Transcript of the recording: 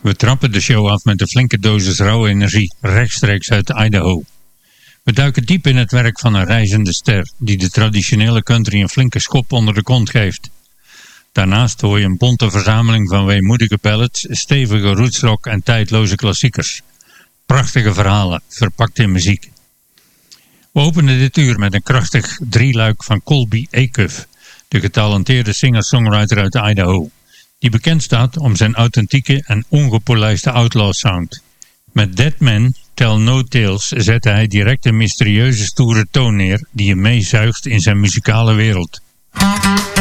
We trappen de show af met een flinke dosis rauwe energie, rechtstreeks uit Idaho. We duiken diep in het werk van een reizende ster, die de traditionele country een flinke schop onder de kont geeft. Daarnaast hoor je een bonte verzameling van weemoedige ballads, stevige rootsrock en tijdloze klassiekers. Prachtige verhalen, verpakt in muziek. We openen dit uur met een krachtig drieluik van Colby Acuff, de getalenteerde singer-songwriter uit Idaho, die bekend staat om zijn authentieke en ongepolijste outlaw sound. Met Dead Men Tell No Tales zette hij direct een mysterieuze stoere toon neer die je meezuigt in zijn muzikale wereld.